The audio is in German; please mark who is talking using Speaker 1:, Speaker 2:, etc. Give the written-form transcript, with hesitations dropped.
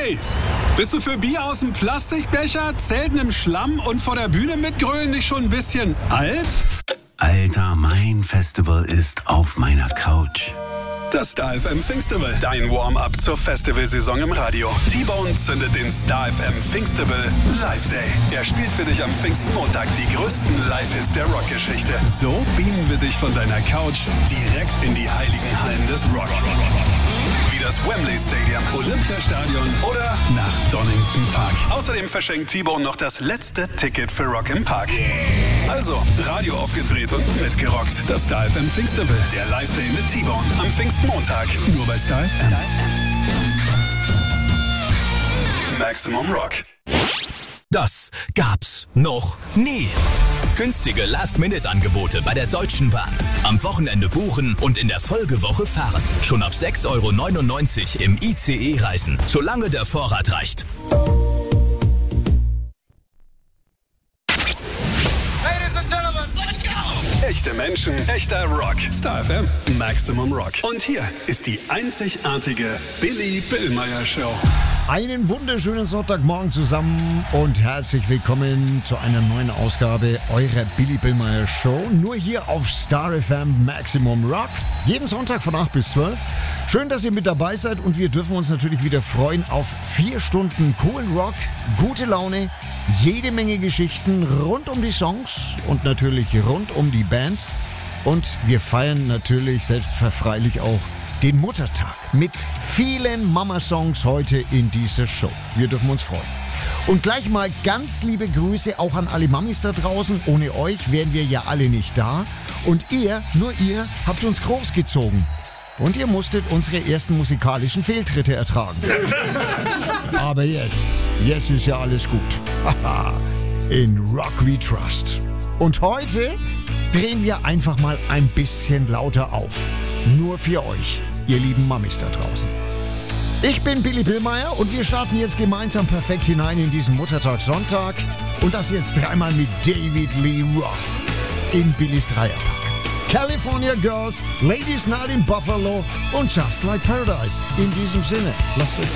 Speaker 1: Hey, bist du für Bier aus dem Plastikbecher, Zelten im Schlamm und vor der Bühne mitgrölen nicht schon ein bisschen alt?
Speaker 2: Alter, mein Festival ist auf meiner Couch.
Speaker 1: Das Star FM Pfingstival, dein Warm-up zur Festivalsaison im Radio. T-Bone zündet den Star FM Pfingstival Live Day. Er spielt für dich am Pfingstmontag die größten Live-Hits der Rockgeschichte. So beamen wir dich von deiner Couch direkt in die heiligen Hallen des Rock. Wie das Wembley Stadium, Olympiastadion oder nach Donington Park. Außerdem verschenkt T-Bone noch das letzte Ticket für Rock im Park. Also, Radio aufgedreht und mitgerockt. Das Star FM Pfingstival, der Live-Day mit T-Bone am Pfingstmontag. Nur bei Star FM. Maximum Rock.
Speaker 3: Das gab's noch nie. Günstige Last-Minute-Angebote bei der Deutschen Bahn. Am Wochenende buchen und in der Folgewoche fahren. Schon ab 6,99 € im ICE reisen, solange der Vorrat reicht.
Speaker 1: Echte Menschen, echter Rock. Star FM, Maximum Rock. Und hier ist die einzigartige Billy Billmeyer Show.
Speaker 4: Einen wunderschönen Sonntagmorgen zusammen und herzlich willkommen zu einer neuen Ausgabe eurer Billy Billmeyer Show. Nur hier auf Star FM Maximum Rock. Jeden Sonntag von 8 bis 12. Schön, dass ihr mit dabei seid und wir dürfen uns natürlich wieder freuen auf 4 Stunden coolen Rock, gute Laune, jede Menge Geschichten rund um die Songs und natürlich rund um die Bands. Und wir feiern natürlich selbstverfreilich auch den Muttertag mit vielen Mama-Songs heute in dieser Show. Wir dürfen uns freuen. Und gleich mal ganz liebe Grüße auch an alle Mamis da draußen. Ohne euch wären wir ja alle nicht da. Und nur ihr, habt uns großgezogen. Und ihr musstet unsere ersten musikalischen Fehltritte ertragen. Aber jetzt ist ja alles gut. In Rock We Trust. Und heute drehen wir einfach mal ein bisschen lauter auf. Nur für euch, ihr lieben Mamis da draußen. Ich bin Billy Billmeyer und wir starten jetzt gemeinsam perfekt hinein in diesen Muttertagssonntag. Und das jetzt dreimal mit David Lee Roth in Billys Dreierpack. California Girls, Ladies Night in Buffalo und Just Like Paradise. In diesem Sinne, lasst euch